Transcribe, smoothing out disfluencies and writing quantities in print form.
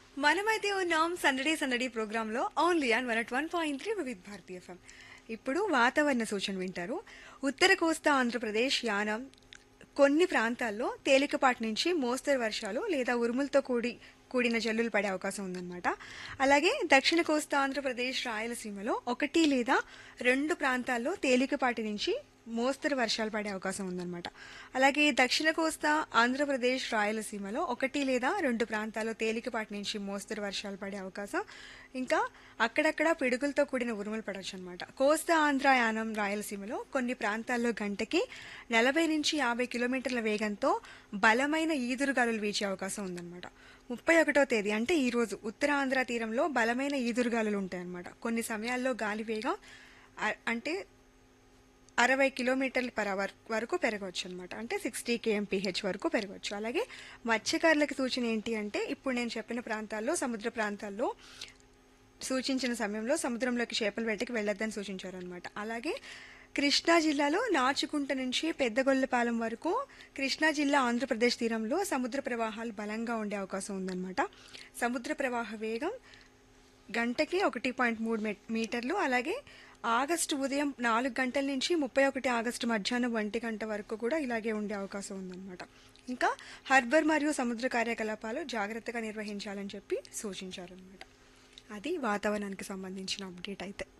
మనమైతే ఉన్నాం సందడి సందడి ప్రోగ్రాంలో ఓన్లీ ఆన్ 101.3 వివిధ భారతీ ఎఫ్ఎం. ఇప్పుడు వాతావరణ సూచన వింటారు. ఉత్తర కోస్తా ఆంధ్రప్రదేశ్ యానం కొన్ని ప్రాంతాల్లో తేలికపాటి నుంచి మోస్తరు వర్షాలు లేదా ఉరుములతో కూడిన జల్లులు పడే అవకాశం ఉందన్నమాట. అలాగే దక్షిణ కోస్తా ఆంధ్రప్రదేశ్ రాయలసీమలో ఒకటి లేదా రెండు ప్రాంతాల్లో తేలికపాటి నుంచి మోస్తరు వర్షాలు పడే అవకాశం ఉందన్నమాట. అలాగే దక్షిణ కోస్తా ఆంధ్రప్రదేశ్ రాయలసీమలో ఒకటి లేదా రెండు ప్రాంతాల్లో తేలికపాటి నుంచి మోస్తరు వర్షాలు పడే అవకాశం, ఇంకా అక్కడక్కడ పిడుగులతో కూడిన ఉరుములు పడవచ్చు అనమాట. కోస్తా ఆంధ్ర యానం రాయలసీమలో కొన్ని ప్రాంతాల్లో గంటకి 40 నుంచి 50 కిలోమీటర్ల వేగంతో బలమైన ఈదురుగాలులు వీచే అవకాశం ఉందన్నమాట. 31వ తేదీ అంటే ఈ రోజు ఉత్తరాంధ్ర తీరంలో బలమైన ఈదురుగాలులు ఉంటాయన్నమాట. కొన్ని సమయాల్లో గాలి వేగం అంటే 60 కిలోమీటర్ల పర్ అవర్ వరకు పెరగవచ్చు అనమాట. అంటే 60 kmph వరకు పెరగవచ్చు. అలాగే మత్స్యకారులకి సూచన ఏంటి అంటే ఇప్పుడు నేను చెప్పిన ప్రాంతాల్లో సముద్ర ప్రాంతాల్లో సూచించిన సమయంలో సముద్రంలోకి చేపల వేటకి వెళ్ళొద్దని సూచించారనమాట. అలాగే కృష్ణా జిల్లాలో నాచుకుంట నుంచి పెద్దగొల్లపాలెం వరకు కృష్ణా జిల్లా ఆంధ్రప్రదేశ్ తీరంలో సముద్ర ప్రవాహాలు బలంగా ఉండే అవకాశం ఉందన్నమాట. సముద్ర ప్రవాహ వేగం గంటకి 1.3 మీటర్లు. అలాగే ఆగస్టు ఉదయం 4 గంటల నుంచి 31 ఆగస్టు మధ్యాహ్నం 1 గంట వరకు కూడా ఇలాగే ఉండే అవకాశం ఉందన్నమాట. ఇంకా హార్బర్ మరియు సముద్ర కార్యకలాపాలు జాగ్రత్తగా నిర్వహించాలని చెప్పి సూచించారనమాట. అది వాతావరణానికి సంబంధించిన అప్డేట్ అయితే.